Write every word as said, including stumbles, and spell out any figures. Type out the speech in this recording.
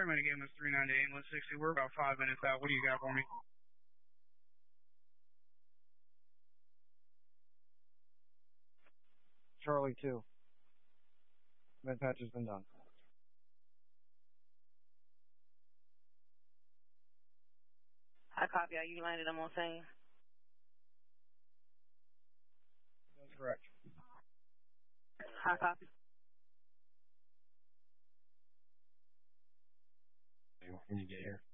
Fragment again was three ninety-eight, one sixty. We're about five minutes out. What do you got for me? Charlie two. Med patch has been done. I copy. Are you landed? I'm on scene. That's correct. I copy. When you get here.